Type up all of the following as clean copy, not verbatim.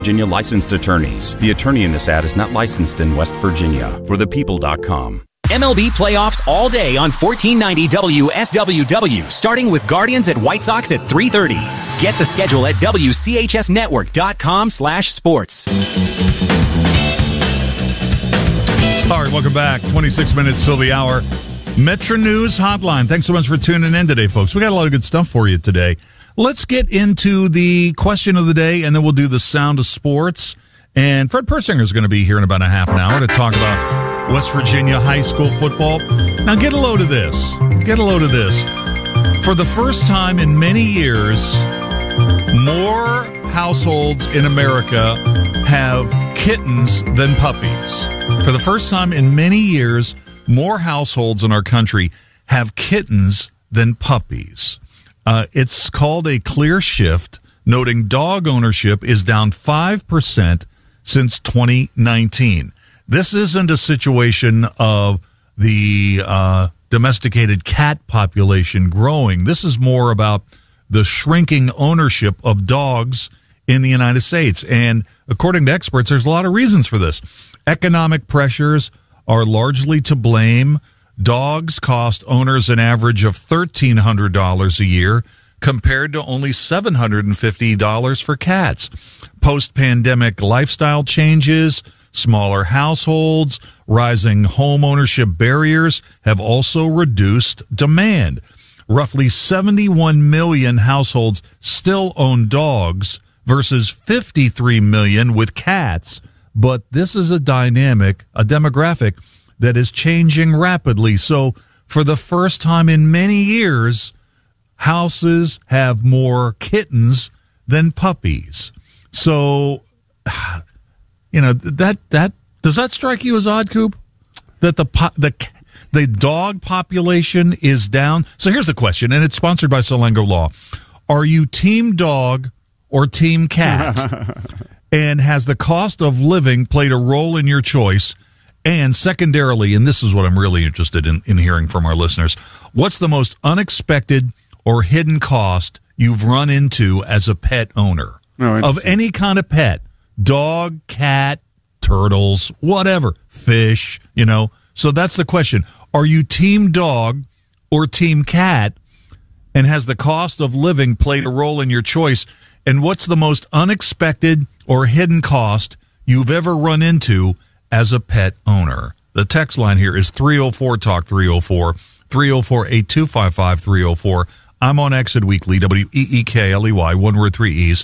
Virginia licensed attorneys. The attorney in this ad is not licensed in West Virginia. ForThePeople.com. MLB playoffs all day on 1490 WSWW, starting with Guardians at White Sox at 3:30. Get the schedule at WCHSNetwork.com/sports. All right, welcome back. 26 minutes till the hour. Metro News Hotline. Thanks so much for tuning in today, folks. We got a lot of good stuff for you today. Let's get into the question of the day, and then we'll do the sound of sports. And Fred Persinger is going to be here in about a half an hour to talk about West Virginia high school football. Now, get a load of this. Get a load of this. For the first time in many years, more households in America have kittens than puppies. For the first time in many years, more households in our country have kittens than puppies. It's called a clear shift, noting dog ownership is down 5% since 2019. This isn't a situation of the domesticated cat population growing. This is more about the shrinking ownership of dogs in the United States. And according to experts, there's a lot of reasons for this. Economic pressures are largely to blame. Dogs cost owners an average of $1,300 a year compared to only $750 for cats. Post-pandemic lifestyle changes, smaller households, rising home ownership barriers have also reduced demand. Roughly 71 million households still own dogs versus 53 million with cats, but this is a demographic that is changing rapidly. So for the first time in many years, houses have more kittens than puppies. So, that does that strike you as odd, Coop? That the dog population is down? So here's the question, and it's sponsored by Salengo Law. Are you team dog or team cat? And has the cost of living played a role in your choice? And secondarily, and this is what I'm really interested in hearing from our listeners, what's the most unexpected or hidden cost you've run into as a pet owner? Of any kind of pet, dog, cat, turtles, whatever, fish, So that's the question. Are you team dog or team cat? And has the cost of living played a role in your choice? And what's the most unexpected or hidden cost you've ever run into as a pet owner? The text line here is 304-TALK 304, 304-8255-304. I'm on Exit Weekly, WEEKLEY, one word, three E's,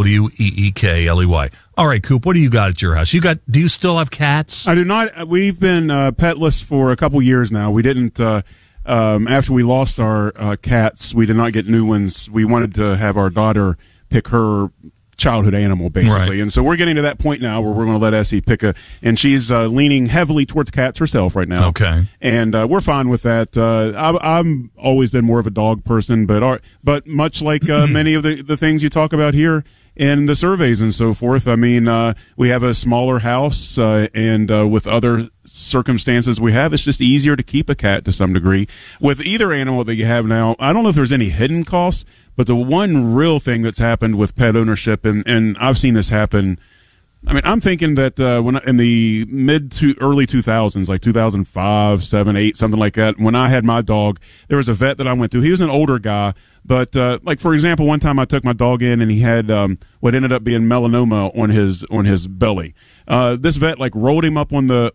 WEEKLEY. All right, Coop, what do you got at your house? Do you still have cats? I do not. We've been petless for a couple years now. We didn't, after we lost our cats, we did not get new ones. We wanted to have our daughter pick her childhood animal, basically. Right. And so we're getting to that point now where we're going to let Essie pick and she's leaning heavily towards cats herself right now. Okay. And we're fine with that. I've always been more of a dog person, but much like many of the things you talk about here in the surveys and so forth, I mean, we have a smaller house and with other circumstances we have, it's just easier to keep a cat to some degree. With either animal that you have now, I don't know if there's any hidden costs, but the one real thing that's happened with pet ownership, and I've seen this happen, I mean, I'm thinking that when in the mid to early 2000s, like 2005, 7, 8, something like that, when I had my dog, there was a vet that I went to. He was an older guy, but like for example, one time I took my dog in and he had what ended up being melanoma on his belly. This vet like rolled him up on the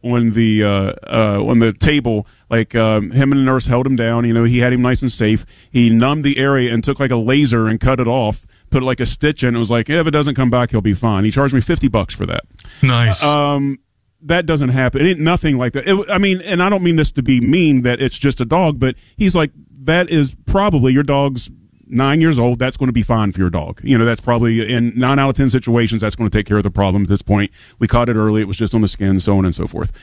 table, like him and the nurse held him down. He had him nice and safe. He numbed the area and took like a laser and cut it off. Put like a stitch in. It was like, if it doesn't come back, he'll be fine. He charged me $50 for that. Nice. That doesn't happen. It ain't nothing like that. And I don't mean this to be mean that it's just a dog, but he's like, that is probably your dog's 9 years old. That's going to be fine for your dog. That's probably in 9 out of 10 situations, that's going to take care of the problem at this point. We caught it early. It was just on the skin, so on and so forth.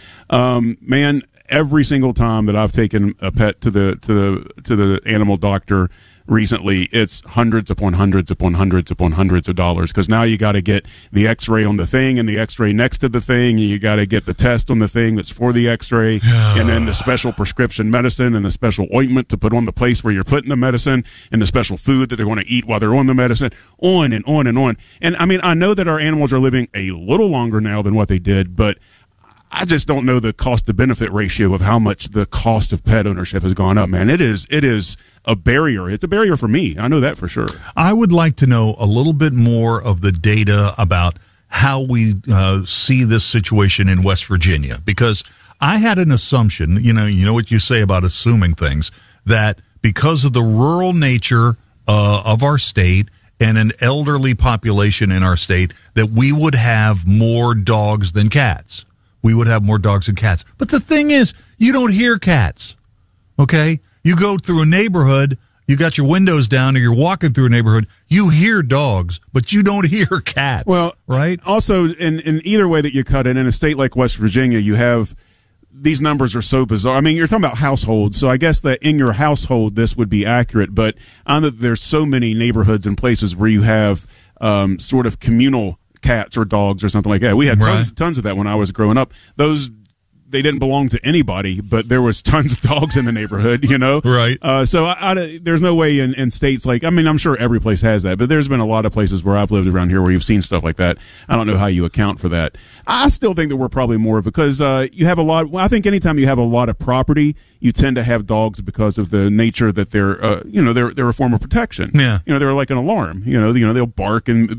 Man, every single time that I've taken a pet to the animal doctor, recently, it's hundreds upon hundreds upon hundreds upon hundreds of dollars, because now you got to get the x-ray on the thing and the x-ray next to the thing, and you got to get the test on the thing that's for the x-ray, and then the special prescription medicine and the special ointment to put on the place where you're putting the medicine, and the special food that they're going to eat while they're on the medicine, on and on and on. And I mean, I know that our animals are living a little longer now than what they did, but I just don't know the cost to benefit ratio of how much the cost of pet ownership has gone up, man. It is a barrier. It's a barrier for me. I know that for sure. I would like to know a little bit more of the data about how we see this situation in West Virginia, because I had an assumption, you know what you say about assuming things, that because of the rural nature of our state and an elderly population in our state, that we would have more dogs than cats. We would have more dogs than cats. But the thing is, you don't hear cats, okay? You go through a neighborhood, you got your windows down, or you're walking through a neighborhood, you hear dogs, but you don't hear cats, well, right? Also, in either way that you cut it, in a state like West Virginia, you have, these numbers are so bizarre. I mean, you're talking about households, so I guess that in your household, this would be accurate, but there's so many neighborhoods and places where you have sort of communal cats or dogs or something like that. We had tons of that when I was growing up. They didn't belong to anybody, but there was tons of dogs in the neighborhood, Right. So there's no way in states like, I mean, I'm sure every place has that, but there's been a lot of places where I've lived around here where you've seen stuff like that. I don't know how you account for that. I still think that we're probably more of, because you have a lot. Well, I think anytime you have a lot of property, you tend to have dogs because of the nature that they're a form of protection. Yeah. They're like an alarm. They'll bark and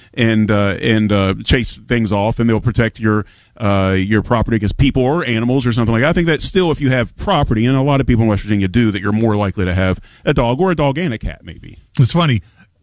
chase things off, and they'll protect your property against people or animals or something like that. I think that still, if you have property, and a lot of people in West Virginia do, that you're more likely to have a dog, or a dog and a cat, maybe. It's funny.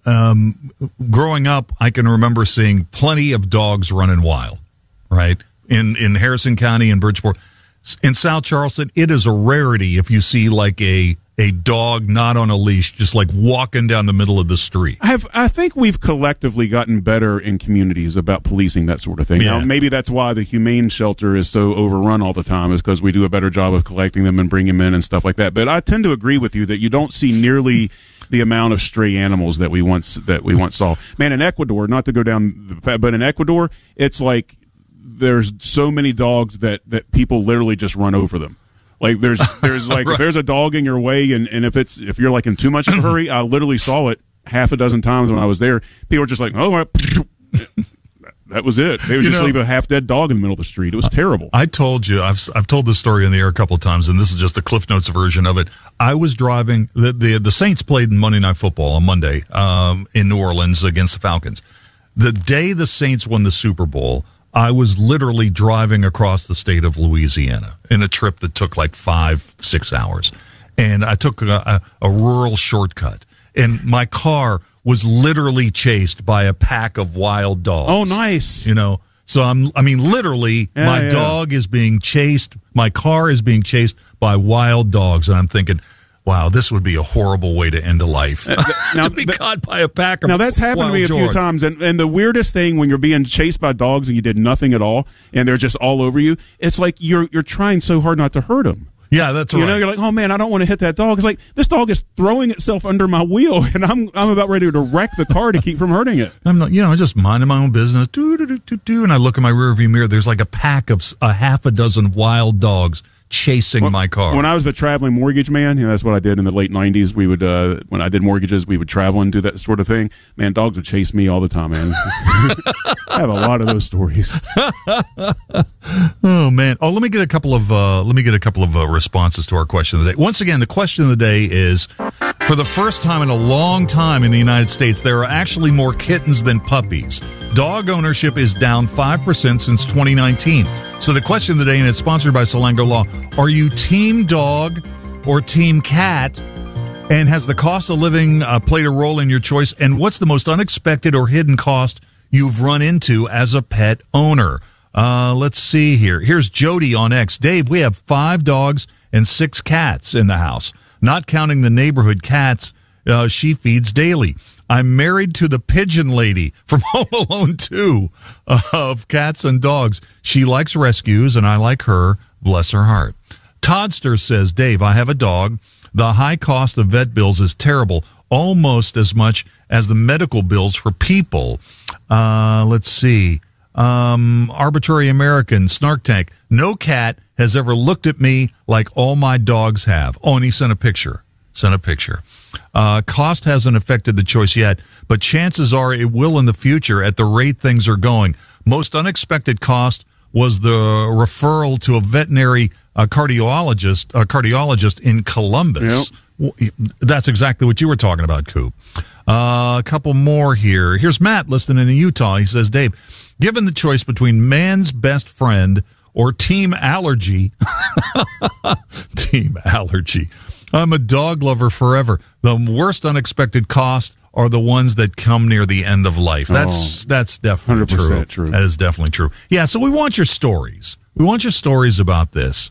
Growing up, I can remember seeing plenty of dogs running wild, right? In Harrison County and Bridgeport. In South Charleston, it is a rarity if you see like a dog not on a leash, just like walking down the middle of the street. I think we've collectively gotten better in communities about policing that sort of thing. Yeah. Now, maybe that's why the humane shelter is so overrun all the time, is because we do a better job of collecting them and bringing them in and stuff like that. But I tend to agree with you that you don't see nearly the amount of stray animals that we once saw. Man, in Ecuador, not to go down, but in Ecuador, it's like there's so many dogs that people literally just run over them. Like there's like, if there's a dog in your way, and if you're like in too much of a hurry, I literally saw it half a dozen times when I was there. People were just like, oh, that was it. They would just leave a half dead dog in the middle of the street. It was terrible. I told you, I've told this story on the air a couple of times, and this is just the Cliff Notes version of it. I was driving, the Saints played in Monday Night Football on Monday in New Orleans against the Falcons. The day the Saints won the Super Bowl, I was literally driving across the state of Louisiana in a trip that took like 5-6 hours. And I took a rural shortcut. And my car was literally chased by a pack of wild dogs. Oh, nice. So literally, my dog is being chased. My car is being chased by wild dogs. And I'm thinking, wow, this would be a horrible way to end a life. To be caught by a pack of Now, that's happened to me a few times. And the weirdest thing, when you're being chased by dogs and you did nothing at all, and they're just all over you, it's like you're trying so hard not to hurt them. Yeah, that's right. You're like, oh, man, I don't want to hit that dog. It's like, this dog is throwing itself under my wheel, and I'm about ready to wreck the car to keep from hurting it. I'm not, just minding my own business, and I look in my rearview mirror. There's like a pack of a half a dozen wild dogs chasing my car. When I was the traveling mortgage man, that's what I did in the late 90s. We would, when I did mortgages, we would travel and do that sort of thing. Man, dogs would chase me all the time, man. I have a lot of those stories. Oh man! Oh, let me get a couple of responses to our question of the day. Once again, the question of the day is: for the first time in a long time in the United States, there are actually more kittens than puppies. Dog ownership is down 5% since 2019. So the question of the day, and it's sponsored by Salango Law: are you team dog or team cat? And has the cost of living played a role in your choice? And what's the most unexpected or hidden cost you've run into as a pet owner? Let's see here. Here's Jody on X. Dave, we have 5 dogs and 6 cats in the house, not counting the neighborhood cats she feeds daily. I'm married to the pigeon lady from Home Alone 2 of cats and dogs. She likes rescues, and I like her. Bless her heart. Toddster says, Dave, I have a dog. The high cost of vet bills is terrible. almost as much as the medical bills for people. Let's see. Arbitrary American, Snark Tank. No cat has ever looked at me like all my dogs have. Oh, and he sent a picture. Cost hasn't affected the choice yet, but chances are it will in the future at the rate things are going. Most unexpected cost was the referral to a veterinary cardiologist in Columbus. Yep. That's exactly what you were talking about, Coop. A couple more here. Here's Matt listening in Utah. He says, Dave, given the choice between man's best friend or Team Allergy, Team Allergy, I'm a dog lover forever. The worst unexpected costs are the ones that come near the end of life. That's definitely 100% true. That is definitely true. Yeah, so we want your stories. We want your stories about this.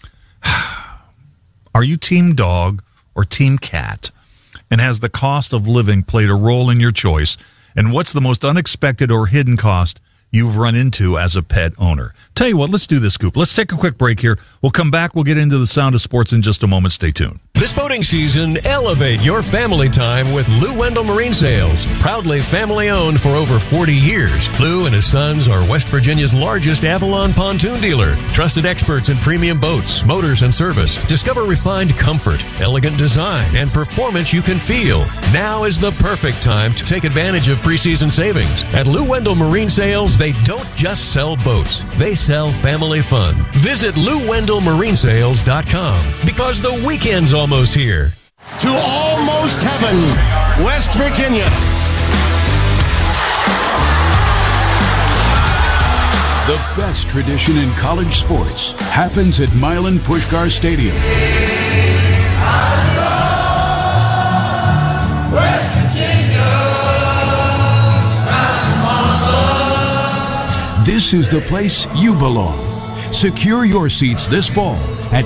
Are you team dog or team cat? And has the cost of living played a role in your choice? And what's the most unexpected or hidden cost you've run into as a pet owner? Tell you what, let's do this, Scoop. Let's take a quick break here. We'll come back. We'll get into the sound of sports in just a moment. Stay tuned. This boating season, elevate your family time with Lou Wendell Marine Sales. Proudly family-owned for over 40 years, Lou and his sons are West Virginia's largest Avalon pontoon dealer. Trusted experts in premium boats, motors, and service. Discover refined comfort, elegant design, and performance you can feel. Now is the perfect time to take advantage of preseason savings. At Lou Wendell Marine Sales, they don't just sell boats. They sell family fun. Visit LouWendellMarineSales.com because the weekend's almost here. To almost heaven, West Virginia. The best tradition in college sports happens at Milan Puskar Stadium. West Virginia. This is the place you belong. Secure your seats this fall at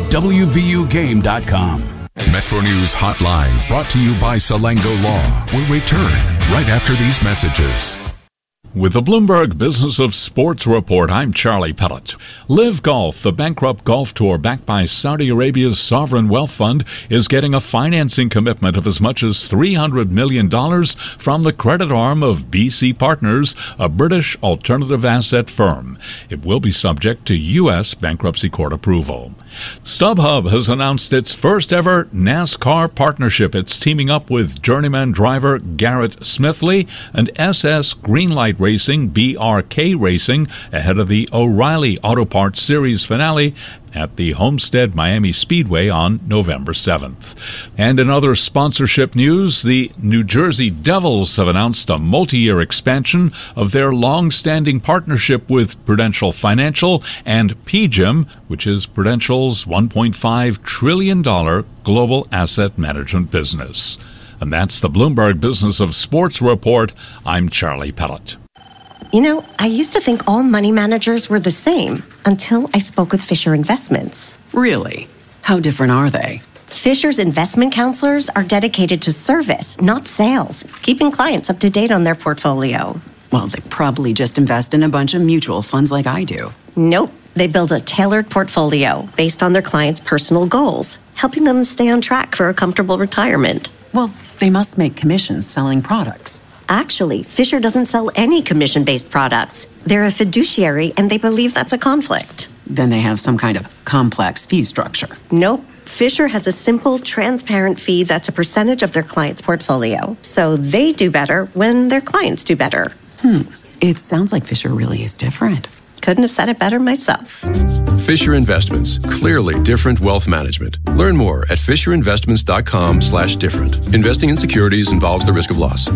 WVUGame.com. Metro News Hotline, brought to you by Salango Law, will return right after these messages. With the Bloomberg Business of Sports Report, I'm Charlie Pellet. Live Golf, the bankrupt golf tour backed by Saudi Arabia's sovereign wealth fund, is getting a financing commitment of as much as $300 million from the credit arm of BC Partners, a British alternative asset firm. It will be subject to U.S. bankruptcy court approval. StubHub has announced its first ever NASCAR partnership. It's teaming up with journeyman driver Garrett Smithley and SS Greenlight Racing, BRK Racing, ahead of the O'Reilly Auto Parts Series finale at the Homestead Miami Speedway on November 7th. And in other sponsorship news, the New Jersey Devils have announced a multi-year expansion of their long-standing partnership with Prudential Financial and PGIM, which is Prudential's $1.5 trillion global asset management business. And that's the Bloomberg Business of Sports Report. I'm Charlie Pellet. You know, I used to think all money managers were the same until I spoke with Fisher Investments. Really? How different are they? Fisher's investment counselors are dedicated to service, not sales, keeping clients up to date on their portfolio. Well, they probably just invest in a bunch of mutual funds like I do. Nope. They build a tailored portfolio based on their clients' personal goals, helping them stay on track for a comfortable retirement. Well, they must make commissions selling products. Actually, Fisher doesn't sell any commission-based products. They're a fiduciary, and they believe that's a conflict. Then they have some kind of complex fee structure. Nope. Fisher has a simple, transparent fee that's a percentage of their client's portfolio. So they do better when their clients do better. It sounds like Fisher really is different. Couldn't have said it better myself. Fisher Investments. Clearly different wealth management. Learn more at fisherinvestments.com/different. Investing in securities involves the risk of loss.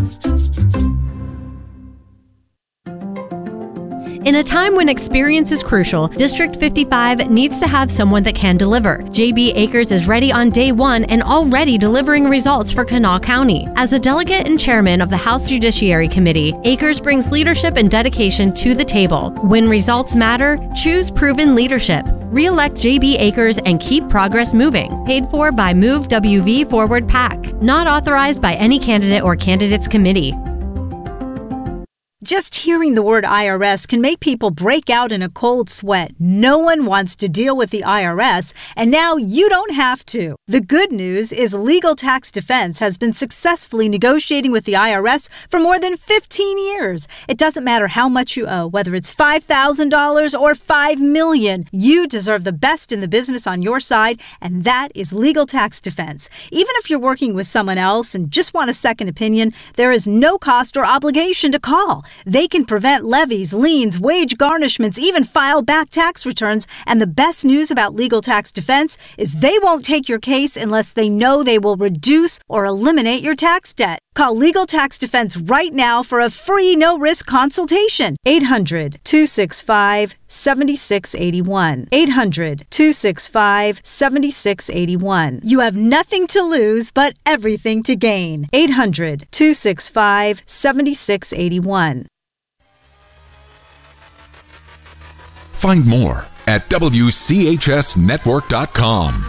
In a time when experience is crucial, District 55 needs to have someone that can deliver. JB Acres is ready on day one and already delivering results for Kanawha County. As a delegate and chairman of the House Judiciary Committee, Acres brings leadership and dedication to the table. When results matter, choose proven leadership. Re-elect JB Acres and keep progress moving. Paid for by Move WV Forward PAC. Not authorized by any candidate or candidates committee. Just hearing the word IRS can make people break out in a cold sweat. No one wants to deal with the IRS, and now you don't have to. The good news is Legal Tax Defense has been successfully negotiating with the IRS for more than 15 years. It doesn't matter how much you owe, whether it's $5,000 or $5 million. You deserve the best in the business on your side, and that is Legal Tax Defense. Even if you're working with someone else and just want a second opinion, there is no cost or obligation to call. They can prevent levies, liens, wage garnishments, even file back tax returns. And the best news about Legal Tax Defense is they won't take your case unless they know they will reduce or eliminate your tax debt. Call Legal Tax Defense right now for a free no-risk consultation. 800-265-7681. 800-265-7681. You have nothing to lose but everything to gain. 800-265-7681. Find more at WCHSnetwork.com.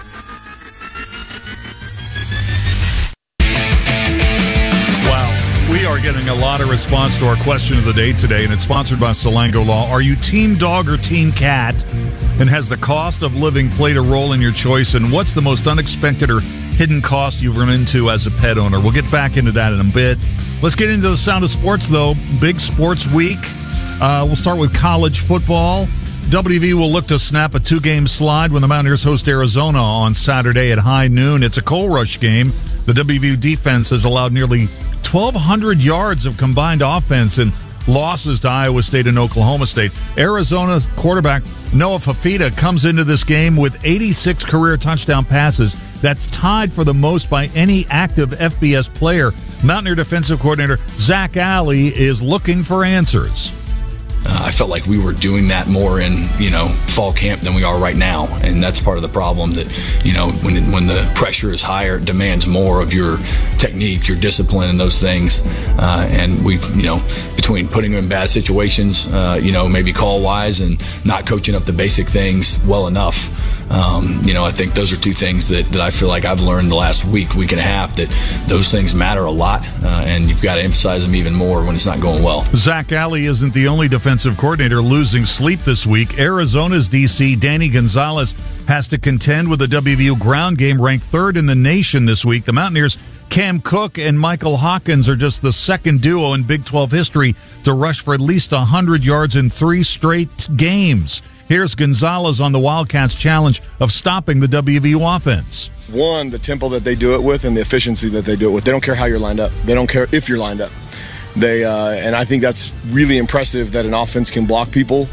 We are getting a lot of response to our question of the day today, and it's sponsored by Salango Law. Are you team dog or team cat? And has the cost of living played a role in your choice? And what's the most unexpected or hidden cost you've run into as a pet owner? We'll get back into that in a bit. Let's get into the sound of sports, though. Big sports week. We'll start with college football. WV will look to snap a 2-game slide when the Mountaineers host Arizona on Saturday at high noon. It's a coal rush game. The WVU defense has allowed nearly 1,200 yards of combined offense in losses to Iowa State and Oklahoma State. Arizona quarterback Noah Fafita comes into this game with 86 career touchdown passes. That's tied for the most by any active FBS player. Mountaineer defensive coordinator Zach Alley is looking for answers. I felt like we were doing that more in, fall camp than we are right now. And that's part of the problem that, when the pressure is higher, it demands more of your technique, your discipline, and those things. And we've, between putting them in bad situations, maybe call-wise and not coaching up the basic things well enough. I think those are two things that I feel like I've learned the last week and a half, that those things matter a lot, and you've got to emphasize them even more when it's not going well. Zach Alley isn't the only defensive coordinator losing sleep this week. Arizona's DC, Danny Gonzalez, has to contend with the WVU ground game, ranked 3rd in the nation this week. The Mountaineers' Cam Cook and Michael Hawkins are just the second duo in Big 12 history to rush for at least 100 yards in 3 straight games. Here's Gonzalez on the Wildcats' challenge of stopping the WVU offense. One, the tempo that they do it with and the efficiency that they do it with. They don't care how you're lined up. They don't care if you're lined up. And I think that's really impressive that an offense can block people.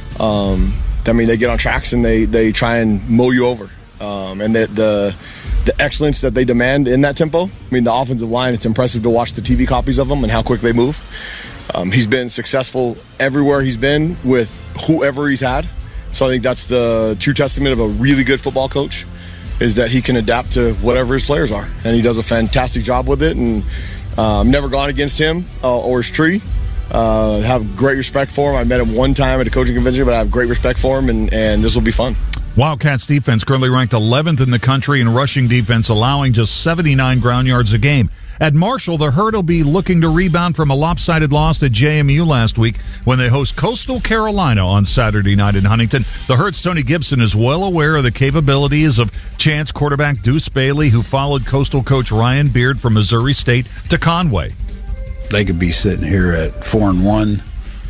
They get on tracks and they try and mow you over. And the excellence that they demand in that tempo. The offensive line, it's impressive to watch the TV copies of them and how quick they move. He's been successful everywhere he's been with whoever he's had. So I think that's the true testament of a really good football coach, is that he can adapt to whatever his players are. And he does a fantastic job with it. And I've never gone against him or his tree. Have great respect for him. I met him one time at a coaching convention, but I have great respect for him, and this will be fun. Wildcats defense currently ranked 11th in the country in rushing defense, allowing just 79 ground yards a game. At Marshall, the Herd will be looking to rebound from a lopsided loss to JMU last week when they host Coastal Carolina on Saturday night in Huntington. The Herd's Tony Gibson is well aware of the capabilities of Chance quarterback Deuce Bailey, who followed Coastal coach Ryan Beard from Missouri State to Conway. They could be sitting here at 4-1.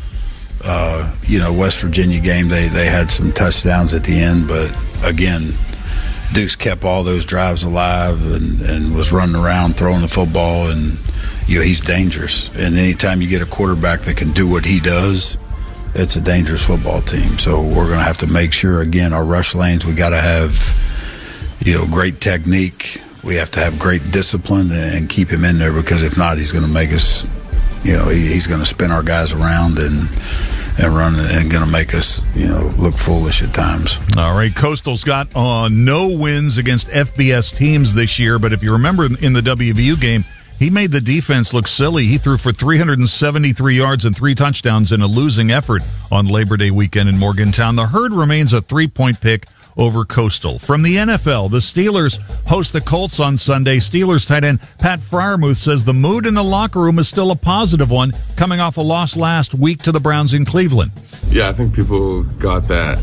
West Virginia game, they had some touchdowns at the end, but again, Deuce kept all those drives alive and was running around throwing the football, and he's dangerous. And anytime you get a quarterback that can do what he does, it's a dangerous football team. So we're going to have to make sure, again, our rush lanes, we got to have great technique. We have to have great discipline and keep him in there, because if not, he's going to make us, he's going to spin our guys around and run and going to make us, look foolish at times. All right, Coastal's got no wins against FBS teams this year, but if you remember in the WVU game, he made the defense look silly. He threw for 373 yards and 3 touchdowns in a losing effort on Labor Day weekend in Morgantown. The Herd remains a 3-point pick over Coastal. From the NFL, the Steelers host the Colts on Sunday. Steelers tight end Pat Freiermuth says the mood in the locker room is still a positive one, coming off a loss last week to the Browns in Cleveland. Yeah, I think people got that,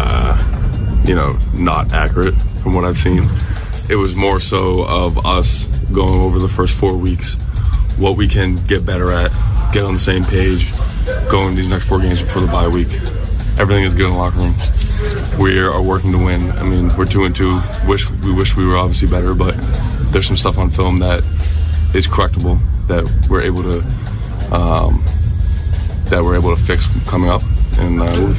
not accurate from what I've seen. It was more so of us going over the first 4 weeks, what we can get better at, get on the same page, going these next 4 games before the bye week. Everything is good in the locker room. We are working to win. I mean, we're 2-2. We wish we were obviously better, but there's some stuff on film that is correctable that we're able to fix coming up, and we'll